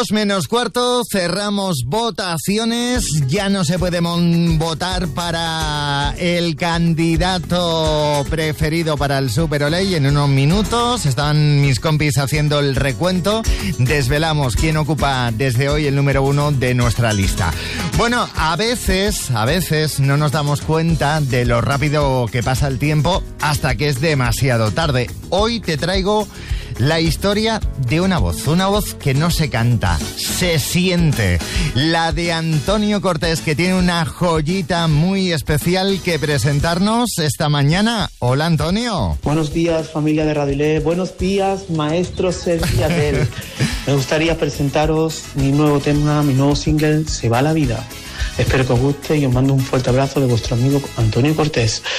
Menos cuarto, cerramos votaciones. Ya no se puede votar para el candidato preferido para el Super Olé. En unos minutos están mis compis haciendo el recuento. Desvelamos quién ocupa desde hoy el número 1 de nuestra lista. Bueno, a veces no nos damos cuenta de lo rápido que pasa el tiempo hasta que es demasiado tarde. Hoy te traigo la historia de una voz que no se canta, se siente. La de Antonio Cortés, que tiene una joyita muy especial que presentarnos esta mañana. Hola, Antonio. Buenos días, familia de Radio Olé. Buenos días, maestro Sergio Adel. Me gustaría presentaros mi nuevo tema, mi nuevo single, Se va la vida. Espero que os guste y os mando un fuerte abrazo de vuestro amigo Antonio Cortés.